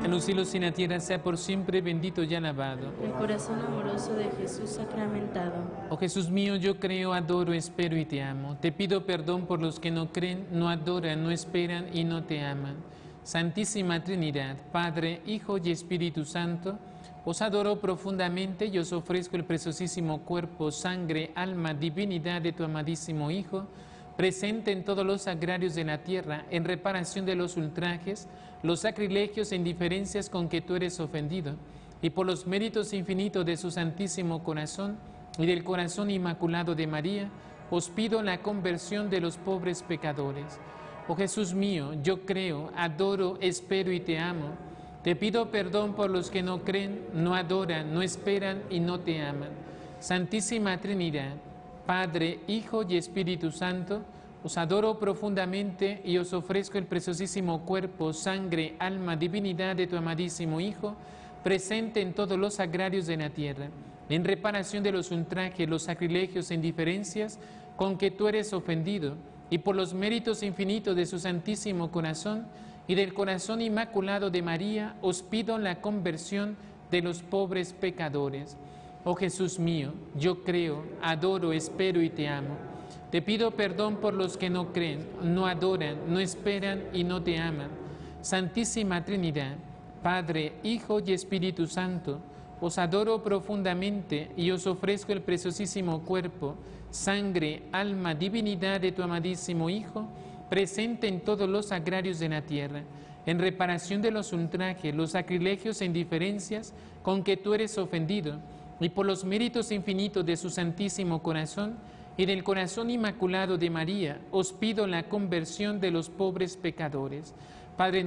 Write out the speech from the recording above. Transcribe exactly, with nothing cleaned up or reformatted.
En los cielos y en la tierra sea por siempre bendito y alabado. El corazón amoroso de Jesús sacramentado. Oh Jesús mío, yo creo, adoro, espero y te amo. Te pido perdón por los que no creen, no adoran, no esperan y no te aman. Santísima Trinidad, Padre, Hijo y Espíritu Santo, os adoro profundamente y os ofrezco el preciosísimo cuerpo, sangre, alma, divinidad de tu amadísimo Hijo, presente en todos los sagrarios de la tierra, en reparación de los ultrajes, los sacrilegios e indiferencias con que tú eres ofendido, y por los méritos infinitos de su Santísimo Corazón y del Corazón Inmaculado de María, os pido la conversión de los pobres pecadores. Oh Jesús mío, yo creo, adoro, espero y te amo. Te pido perdón por los que no creen, no adoran, no esperan y no te aman. Santísima Trinidad, Padre, Hijo y Espíritu Santo, os adoro profundamente y os ofrezco el preciosísimo cuerpo, sangre, alma, divinidad de tu amadísimo Hijo, presente en todos los sagrarios de la tierra, en reparación de los ultrajes, los sacrilegios e indiferencias con que tú eres ofendido, y por los méritos infinitos de su Santísimo Corazón y del Corazón Inmaculado de María, os pido la conversión de los pobres pecadores. Oh Jesús mío, yo creo, adoro, espero y te amo. Te pido perdón por los que no creen, no adoran, no esperan y no te aman. Santísima Trinidad, Padre, Hijo y Espíritu Santo, os adoro profundamente y os ofrezco el preciosísimo cuerpo, sangre, alma, divinidad de tu amadísimo Hijo, presente en todos los sagrarios de la tierra, en reparación de los ultrajes, los sacrilegios e indiferencias con que tú eres ofendido, y por los méritos infinitos de su Santísimo Corazón y del Corazón Inmaculado de María, os pido la conversión de los pobres pecadores. Padre